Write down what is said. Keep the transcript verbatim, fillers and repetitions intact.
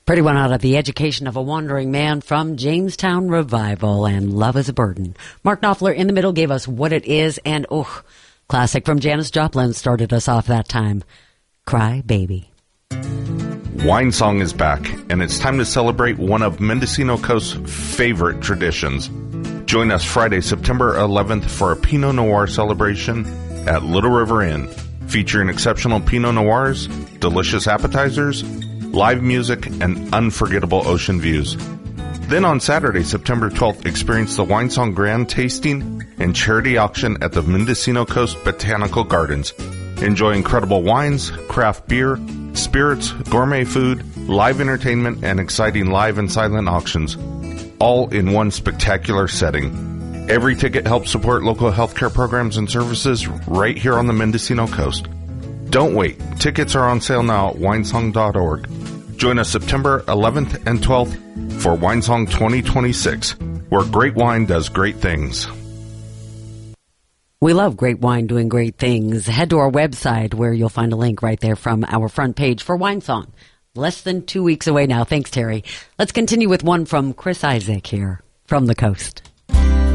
Pretty one out of The Education of a Wandering Man from Jamestown Revival and Love is a Burden. Mark Knopfler in the middle gave us What It Is, and oh, classic from Janis Joplin started us off that time. Cry Baby. Wine Song is back, and it's time to celebrate one of Mendocino Coast's favorite traditions. Join us Friday, September eleventh for a Pinot Noir celebration at Little River Inn, featuring exceptional Pinot Noirs, delicious appetizers, live music, and unforgettable ocean views. Then on Saturday, September twelfth, experience the Wine Song Grand Tasting and Charity Auction at the Mendocino Coast Botanical Gardens. Enjoy incredible wines, craft beer, spirits, gourmet food, live entertainment, and exciting live and silent auctions, all in one spectacular setting. Every ticket helps support local healthcare programs and services right here on the Mendocino Coast. Don't wait. Tickets are on sale now at winesong dot org. Join us September eleventh and twelfth for Winesong twenty twenty-six, where great wine does great things. We love great wine doing great things. Head to our website where you'll find a link right there from our front page for Winesong. Less than two weeks away now. Thanks, Terry. Let's continue with one from Chris Isaak here from the coast.